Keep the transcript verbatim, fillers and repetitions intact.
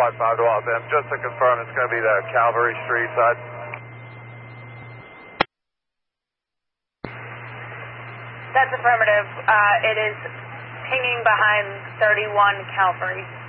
White five to Los Angeles. Just to confirm, it's going to be the Calvary Street side. That's affirmative. Uh, it is pinging behind thirty-one Calvary.